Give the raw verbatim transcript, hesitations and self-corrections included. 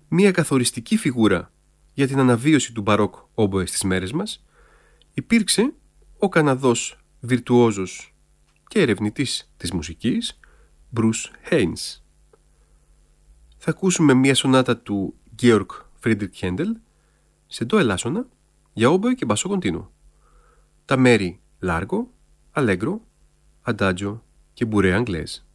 Μία καθοριστική φιγούρα για την αναβίωση του μπαρόκ όμποε στις μέρες μας υπήρξε ο Καναδός βιρτουόζος και ερευνητής της μουσικής Bruce Haynes. Θα ακούσουμε μία σονάτα του Georg Friedrich Händel σε ντο ελάσσονα για όμποε και μπασό κοντίνο. Τα μέρη Largo, Allegro, Adagio και Bourrée Anglaise.